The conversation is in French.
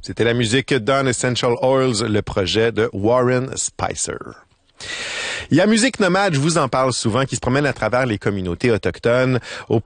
C'était la musique d'Un Essential Oils, le projet de Warren Spicer. Il y a Musique Nomade, je vous en parle souvent, qui se promène à travers les communautés autochtones. Au